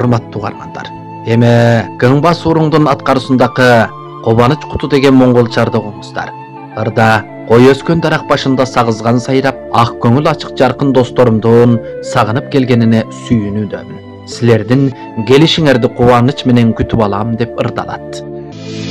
урматтуу угармандар. Эме Кыңбас уруңдун аткарысындагы Кобаныч куту деген монголчарды угуңуздар. Ырда кой өскөн дарак башында сагызган сайрап, ак көңүл ачык жаркын досторумдун сагынып келгенине сүйүнүүдөмүн. Силердин келишиңерди кубаныч менен күтүп алам деп ырдалат.